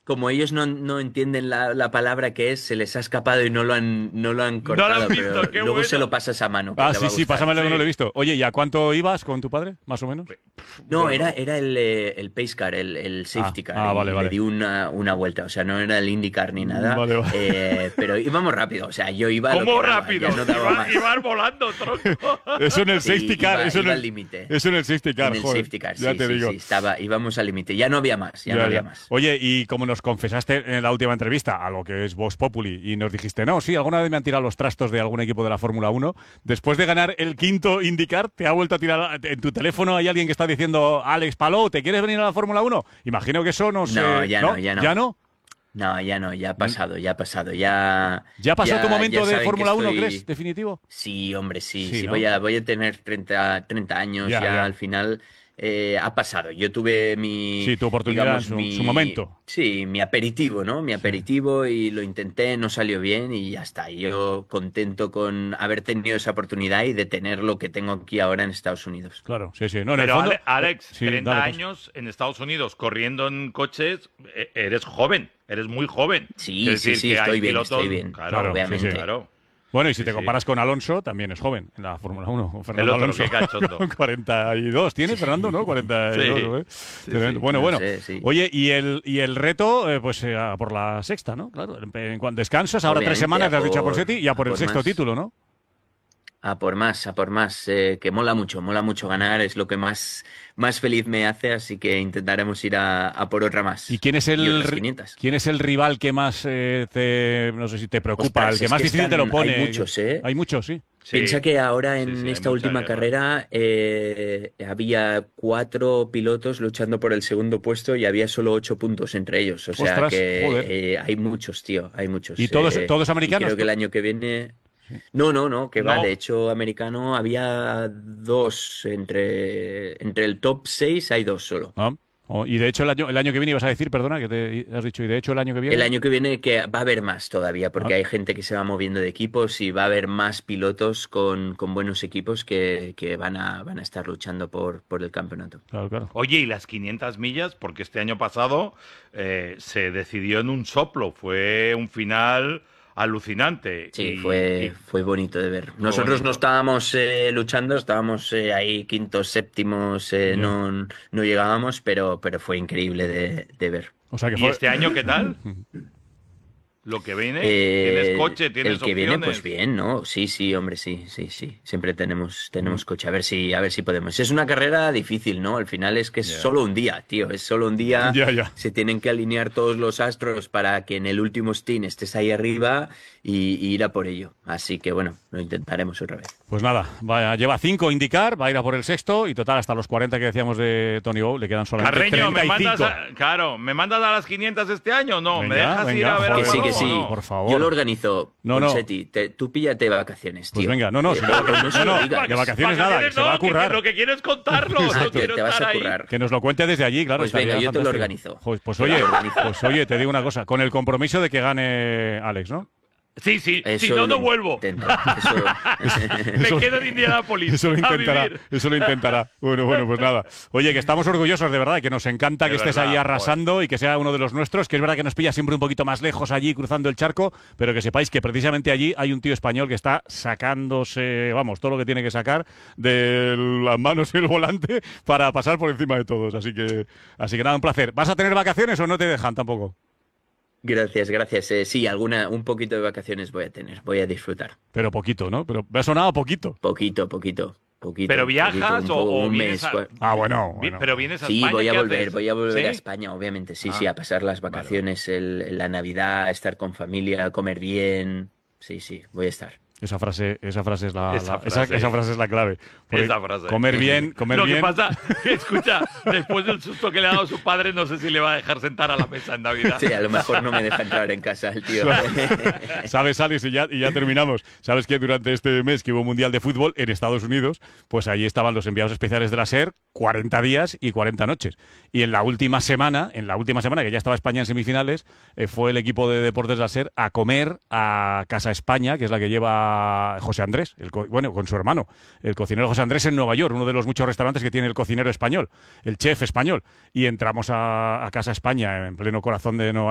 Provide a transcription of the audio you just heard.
como ellos no entienden la palabra que es, se les ha escapado y no lo han No lo han cortado, pero visto, qué luego se lo bueno. pasas a mano, que Ah, te va sí, a sí, gustar. pásamelo que no lo he Sí. visto. Oye, ¿y a cuánto ibas con tu padre, más o menos? No, era, Bueno, era el pace car, el Ah, safety car, ah, vale, y le vale. di una vuelta, o sea, no era el IndyCar ni nada, Vale, vale. pero íbamos rápido, o sea, yo iba a lo que ¿cómo daba, ya rápido? no daba más. Iba volando, tronco. Eso en el Sí, safety car, iba al límite. eso en el safety car, En el joder, safety car, ya sí, te sí, digo. sí, íbamos al límite, ya no había más, ya no Ya, había ya. más. Oye, y como nos confesaste en la última entrevista a lo que es Vox Populi y nos dijiste, no, sí, alguna vez me han tirado los trastos de algún equipo de la Fórmula Uno, después de ganar el quinto IndyCar, ¿te ha vuelto a tirar en tu teléfono? ¿Hay alguien que está diciendo, Alex Palou, ¿te quieres venir a la Fórmula Uno? Imagino que eso no No, sé, ya ¿no? no, ya ¿Ya no. no? No, ya no, ya ha Mm. pasado, ya ha pasado, ya, ¿Ya pasó tu ya momento de saben que Fórmula Uno, crees, estoy. definitivo? Sí, hombre, sí, Sí, sí, ¿no? voy a tener 30 años Ya, ya ya. al final. Ha pasado. Yo tuve Sí, tu oportunidad en digamos, su momento. sí, mi aperitivo, ¿no? Mi Sí. aperitivo y lo intenté, no salió bien y ya está. Yo contento con haber tenido esa oportunidad y de tener lo que tengo aquí ahora en Estados Unidos. Claro, sí, sí. No, en el Pero fondo. Alex, Sí, dale, 30 pues. años en Estados Unidos corriendo en coches, eres joven, eres muy joven. Sí, Es sí, decir, sí, que hay estoy bien, estoy pilotos, bien, claro, Claro, sí, sí. obviamente. claro, Bueno, y si sí, te sí. comparas con Alonso, también es joven en la Fórmula Uno. Con El Fernando otro, Alonso. qué cachondo. 42 tiene Fernando, ¿no? 42, Sí, ¿eh? sí, Tremendo. sí. Bueno, No bueno. sé, sí. Oye, y el reto, pues por la sexta, ¿no? Claro, en cuanto descansas, ahora 3 semanas, Obviamente, te has dicho a Porsetti, y a a por el por sexto más. título, ¿no? A por más, a por más, que mola mucho ganar, es lo que más feliz me hace, así que intentaremos ir a por otra ¿Y más y otras 500. quién es el rival que más no sé si te preocupa, el Ostras, que es más que difícil te lo hay pone? muchos, ¿eh? Hay muchos, sí. Piensa Sí, que ahora sí, en sí, hay esta mucha última guerra. carrera había 4 pilotos luchando por el segundo puesto y había solo 8 puntos entre ellos, o sea Ostras, joder. que hay muchos, tío, hay ¿Y muchos. todos Y americanos? creo que el año que viene. No, no, no, que va. De No, hecho, americano había dos. Entre el top 6 hay dos solo. Ah, y de hecho el año que viene ibas a decir, perdona, que te has dicho, y de hecho el año que El viene. año que viene que va a haber más todavía, Ah, porque hay gente que se va moviendo de equipos y va a haber más pilotos con buenos equipos que van a estar luchando por el campeonato. claro, claro. oye, y las 500 millas, porque este año pasado se decidió en un soplo, fue un final alucinante Sí, y fue bonito de ver. fue Nosotros no bonito. estábamos luchando, estábamos ahí quintos, séptimos, Ya. no llegábamos, pero fue increíble de ver. O sea que ¿Y fue. este año qué tal? Lo que viene, ¿tienes Eh, coche, el tienes que viene, pues opciones? bien, ¿no? Sí, sí, hombre, sí, sí, sí. Siempre tenemos coche. A ver si podemos. Es una carrera difícil, ¿no? Al final es que es Ya. solo un día, tío. Es solo un día. Ya, ya. Se tienen que alinear todos los astros para que en el último stint estés ahí arriba y ir a por ello. Así que bueno, lo intentaremos otra vez. Pues nada, lleva 5 indicar, va a ir a por el sexto y total hasta los 40 que decíamos de Tony Bow le quedan solamente Carreño, 35. claro, ¿me mandas a las 500 este año? No, ¿me Venga, dejas ir venga, a ver joder, Que algo sí, que nuevo? sí. No. por favor. Yo lo organizo, No, no. Ponseti. Tú píllate vacaciones, Pues tío. venga, no, si No se lo digas. de vacaciones nada, que se va a no, que currar. lo que quiero es contarlo, Ah, no que quiero te vas estar a ahí. currar. Que nos lo cuente desde allí, claro. Pues venga, estaría yo te lo fantástico. organizo. Pues Te lo oye, organizo. te digo una cosa, con el compromiso de que gane Alex, ¿no? Sí, sí, si Eso no, lo no vuelvo. intento. Eso. Me Eso- quedo en Indianápolis Eso lo a intentará, vivir. eso lo intentará. Bueno, pues nada. Oye, que estamos orgullosos de verdad, y que nos encanta que De estés verdad, ahí joder. arrasando y que sea uno de los nuestros, que es verdad que nos pilla siempre un poquito más lejos allí cruzando el charco, pero que sepáis que precisamente allí hay un tío español que está sacándose, vamos, todo lo que tiene que sacar de las manos y el volante para pasar por encima de todos. Así que nada, un placer. ¿Vas a tener vacaciones o no te dejan tampoco? Gracias, gracias. Sí, un poquito de vacaciones voy a tener, voy a disfrutar. Pero poquito, ¿no? Pero me ha sonado poquito. Poquito, poquito, poquito. ¿Pero poquito, viajas o un vienes mes. a...? Ah, bueno. ¿Pero vienes a Sí, España? voy a ¿Qué volver, haces? voy a volver a ¿Sí? España, obviamente. Sí, sí, Ah, a pasar las vale, vale. vacaciones, la Navidad, a estar con familia, a comer bien. Sí, sí, voy a estar. Esa frase es Esa frase. es la clave. Porque Esa frase. comer bien. Lo que pasa, escucha, después del susto que le ha dado su padre, no sé si le va a dejar sentar a la mesa en Navidad. Sí, a lo mejor no me deja entrar en casa el tío. ¿Sabes, Alex? Y ya terminamos. Sabes que durante este mes que hubo Mundial de Fútbol en Estados Unidos, pues allí estaban los enviados especiales de la SER, 40 días y 40 noches. Y en la última semana, que ya estaba España en semifinales, fue el equipo de deportes de la SER a comer a Casa España, que es la que lleva José Andrés, con su hermano, el cocinero José Andrés en Nueva York, uno de los muchos restaurantes que tiene el cocinero español, el chef español. Y entramos a Casa España en pleno corazón de Nueva